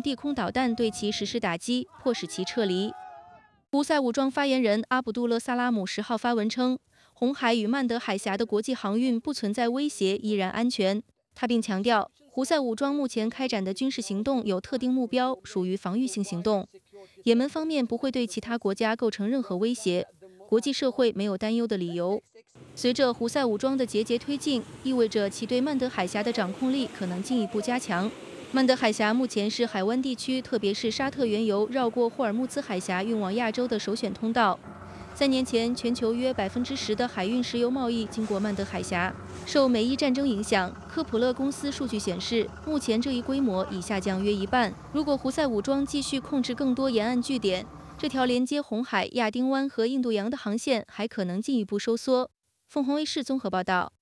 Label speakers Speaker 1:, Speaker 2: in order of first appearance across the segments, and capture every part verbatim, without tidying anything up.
Speaker 1: 地空导弹对其实施打击，迫使其撤离。胡塞武装发言人阿卜杜勒萨拉姆十号发文称，红海与曼德海峡的国际航运不存在威胁，依然安全。他并强调，胡塞武装目前开展的军事行动有特定目标，属于防御性行动。也门方面不会对其他国家构成任何威胁，国际社会没有担忧的理由。随着胡塞武装的节节推进，意味着其对曼德海峡的掌控力可能进一步加强。曼德海峡目前是海湾地区，特别是沙特原油绕过霍尔木兹海峡运往亚洲的首选通道。三年前，全球约百分之十的海运石油贸易经过曼德海峡。受美伊战争影响，科普勒公司数据显示，目前这一规模已下降约一半。如果胡塞武装继续控制更多沿岸据点，这条连接红海、亚丁湾和印度洋的航线还可能进一步收缩。凤凰卫视综合报道。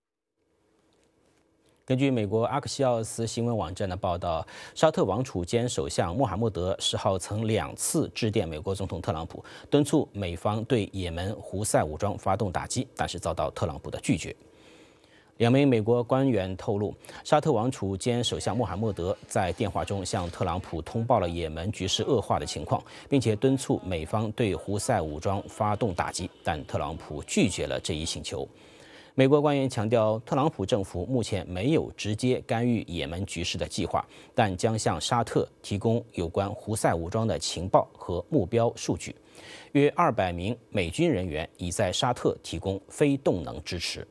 Speaker 2: 根据美国阿克西奥斯新闻网站的报道，沙特王储兼首相穆罕默德十号曾两次致电美国总统特朗普，敦促美方对也门胡塞武装发动打击，但是遭到特朗普的拒绝。两名美国官员透露，沙特王储兼首相穆罕默德在电话中向特朗普通报了也门局势恶化的情况，并且敦促美方对胡塞武装发动打击，但特朗普拒绝了这一请求。美国官员强调，特朗普政府目前没有直接干预也门局势的计划，但将向沙特提供有关胡塞武装的情报和目标数据。约二百名美军人员已在沙特提供非动能支持。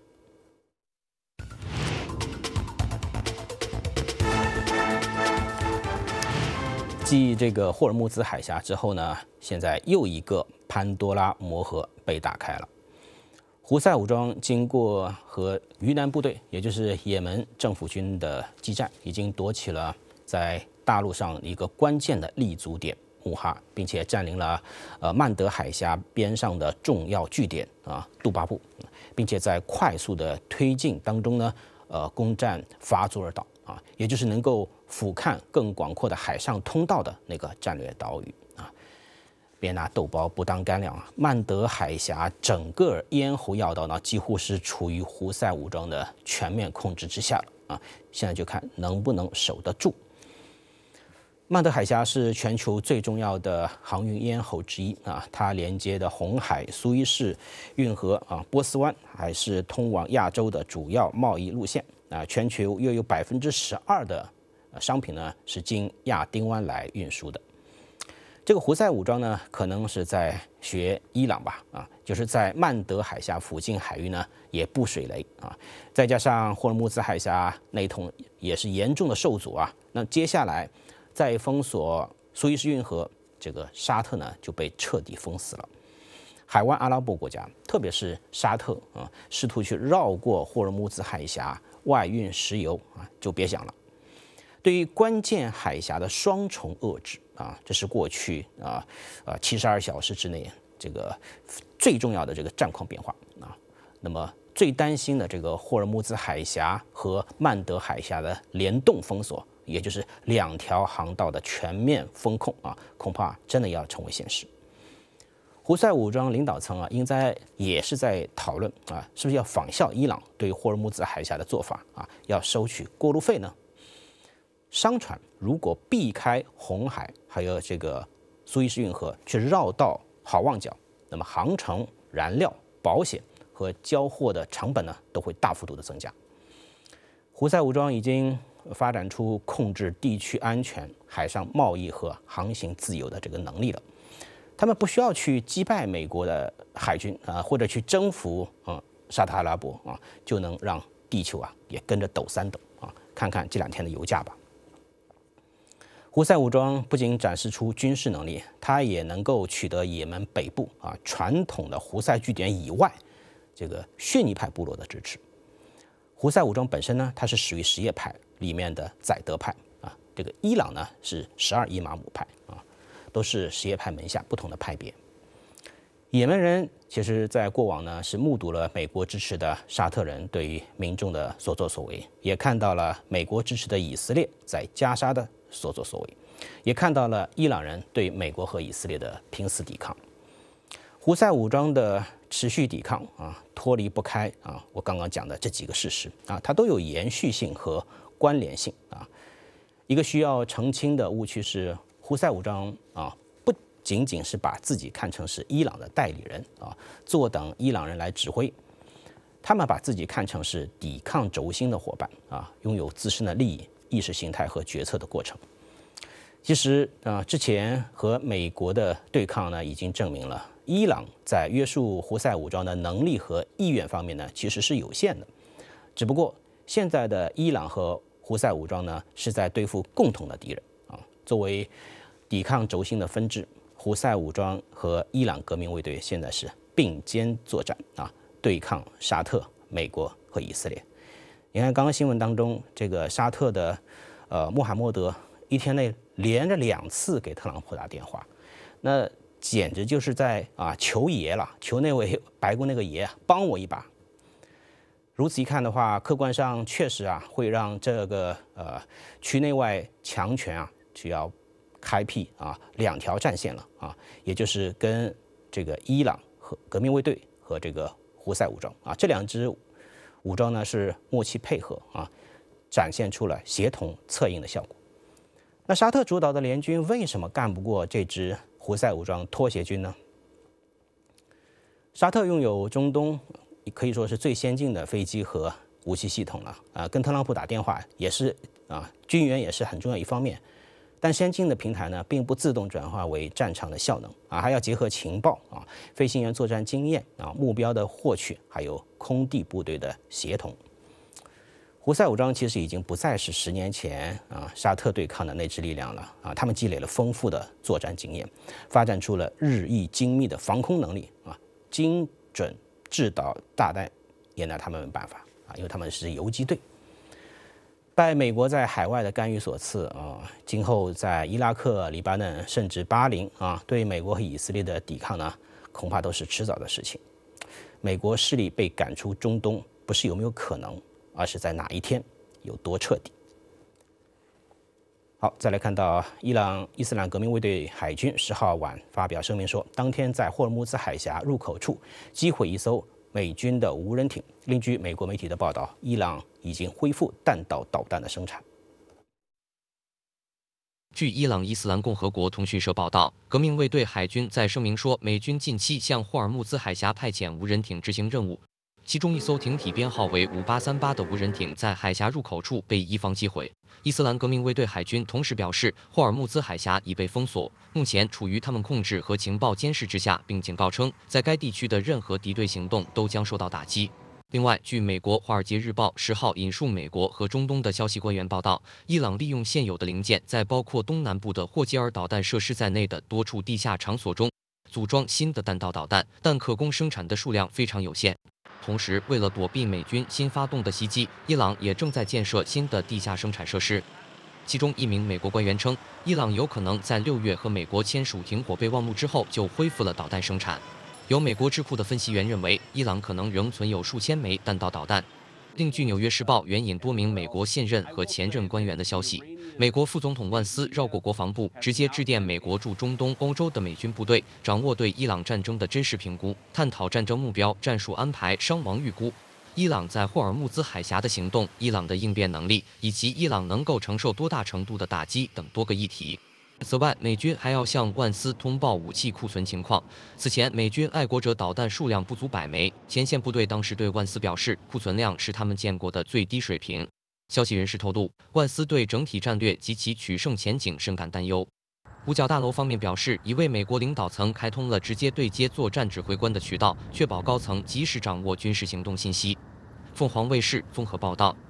Speaker 2: 继这个霍尔木兹海峡之后呢，现在又一个潘多拉魔盒被打开了。胡塞武装经过和鱼腩部队，也就是也门政府军的激战，已经夺取了在大陆上一个关键的立足点穆哈，并且占领了呃曼德海峡边上的重要据点啊杜巴布，并且在快速的推进当中呢，呃攻占法祖尔岛啊，也就是能够俯瞰更广阔的海上通道的那个战略岛屿啊。别拿豆包不当干粮啊！曼德海峡整个咽喉要道呢，几乎是处于胡塞武装的全面控制之下了啊！现在就看能不能守得住。曼德海峡是全球最重要的航运咽喉之一啊，它连接的红海、苏伊士运河啊、波斯湾，还是通往亚洲的主要贸易路线啊。全球约有百分之十二的商品呢是经亚丁湾来运输的。这个胡塞武装呢，可能是在学伊朗吧，啊，就是在曼德海峡附近海域呢也布水雷啊，再加上霍尔木兹海峡那一通也是严重的受阻啊，那接下来再封锁苏伊士运河，这个沙特呢就被彻底封死了。海湾阿拉伯国家，特别是沙特啊，试图去绕过霍尔木兹海峡外运石油啊，就别想了。对于关键海峡的双重遏制啊，这是过去啊呃七十二小时之内这个最重要的这个战况变化啊。那么最担心的这个霍尔木兹海峡和曼德海峡的联动封锁，也就是两条航道的全面封控啊，恐怕真的要成为现实。胡塞武装领导层啊，应该也是在讨论啊，是不是要仿效伊朗对霍尔木兹海峡的做法啊，要收取过路费呢？商船如果避开红海还有这个苏伊士运河，去绕道好望角，那么航程、燃料、保险和交货的成本呢，都会大幅度的增加。胡塞武装已经发展出控制地区安全、海上贸易和航行自由的这个能力了。他们不需要去击败美国的海军啊，或者去征服啊沙特阿拉伯啊，就能让地球啊也跟着抖三抖啊！看看这两天的油价吧。胡塞武装不仅展示出军事能力，它也能够取得也门北部啊传统的胡塞据点以外，这个逊尼派部落的支持。胡塞武装本身呢，它是属于什叶派里面的宰德派啊，这个伊朗呢是十二伊玛目派啊，都是什叶派门下不同的派别。也门人其实在过往呢是目睹了美国支持的沙特人对于民众的所作所为，也看到了美国支持的以色列在加沙的所作所为，也看到了伊朗人对美国和以色列的拼死抵抗。胡塞武装的持续抵抗啊，脱离不开啊我刚刚讲的这几个事实啊，它都有延续性和关联性啊。 一个需要澄清的误区是，胡塞武装啊不仅仅是把自己看成是伊朗的代理人啊，坐等伊朗人来指挥，他们把自己看成是抵抗轴心的伙伴啊，拥有自身的利益、意识形态和决策的过程。其实啊，之前和美国的对抗呢，已经证明了伊朗在约束胡塞武装的能力和意愿方面呢，其实是有限的。只不过现在的伊朗和胡塞武装呢，是在对付共同的敌人啊。作为抵抗轴心的分支，胡塞武装和伊朗革命卫队现在是并肩作战啊，对抗沙特、美国和以色列。你看刚刚新闻当中，这个沙特的呃穆罕默德一天内连着两次给特朗普打电话，那简直就是在啊求爷了，求那位白宫那个爷帮我一把。如此一看的话，客观上确实啊会让这个呃区内外强权啊就要开辟啊两条战线了啊，也就是跟这个伊朗和革命卫队和这个胡塞武装啊这两支武装呢是默契配合啊，展现出了协同策应的效果。那沙特主导的联军为什么干不过这支胡塞武装拖鞋军呢？沙特拥有中东可以说是最先进的飞机和武器系统了啊，跟特朗普打电话也是啊，军援也是很重要一方面。但先进的平台呢，并不自动转化为战场的效能啊，还要结合情报啊、飞行员作战经验啊、目标的获取，还有空地部队的协同。胡塞武装其实已经不再是十年前啊沙特对抗的那支力量了啊，他们积累了丰富的作战经验，发展出了日益精密的防空能力啊，精准制导大弹也拿他们没办法啊，因为他们是游击队。拜美国在海外的干预所赐啊，今后在伊拉克、黎巴嫩甚至巴林啊，对美国和以色列的抵抗呢，恐怕都是迟早的事情。美国势力被赶出中东，不是有没有可能，而是在哪一天，有多彻底。好，再来看到伊朗伊斯兰革命卫队海军十号晚发表声明说，当天在霍尔木兹海峡入口处击毁一艘美军的无人艇。另据美国媒体的报道，伊朗已经恢复弹道导弹的生产。
Speaker 3: 据伊朗伊斯兰共和国通讯社报道，革命卫队海军在声明说，美军近期向霍尔木兹海峡派遣无人艇执行任务，其中一艘艇体编号为五八三八的无人艇在海峡入口处被伊方击毁。伊斯兰革命卫队海军同时表示，霍尔木兹海峡已被封锁，目前处于他们控制和情报监视之下，并警告称，在该地区的任何敌对行动都将受到打击。另外，据美国《华尔街日报》十号引述美国和中东的消息官员报道，伊朗利用现有的零件，在包括东南部的霍基尔导弹设施在内的多处地下场所中组装新的弹道导弹，但可供生产的数量非常有限。同时，为了躲避美军新发动的袭击，伊朗也正在建设新的地下生产设施。其中一名美国官员称，伊朗有可能在六月和美国签署停火备忘录之后就恢复了导弹生产。有美国智库的分析员认为，伊朗可能仍存有数千枚弹道导弹。另据《纽约时报》援引多名美国现任和前任官员的消息，美国副总统万斯绕过国防部，直接致电美国驻中东、欧洲的美军部队，掌握对伊朗战争的真实评估，探讨战争目标、战术安排、伤亡预估、伊朗在霍尔木兹海峡的行动、伊朗的应变能力，以及伊朗能够承受多大程度的打击等多个议题。此外，美军还要向万斯通报武器库存情况。此前，美军爱国者导弹数量不足百枚，前线部队当时对万斯表示，库存量是他们见过的最低水平。消息人士透露，万斯对整体战略及其取胜前景深感担忧。五角大楼方面表示，一位美国领导层开通了直接对接作战指挥官的渠道，确保高层及时掌握军事行动信息。凤凰卫视综合报道。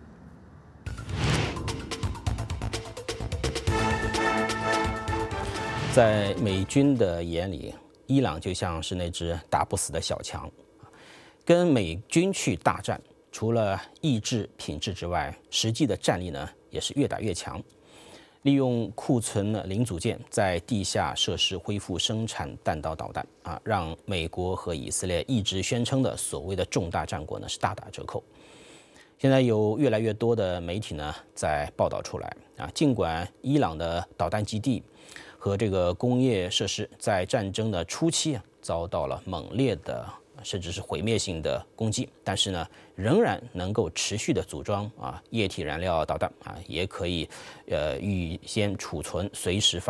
Speaker 2: 在美军的眼里，伊朗就像是那只打不死的小强，跟美军去大战，除了意志品质之外，实际的战力呢也是越打越强。利用库存的零组件在地下设施恢复生产弹道导弹啊，让美国和以色列一直宣称的所谓的重大战果呢是大打折扣。现在有越来越多的媒体呢在报道出来啊，尽管伊朗的导弹基地和这个工业设施在战争的初期啊遭到了猛烈的甚至是毁灭性的攻击，但是呢，仍然能够持续的组装啊液体燃料导弹啊，也可以呃预先储存，随时发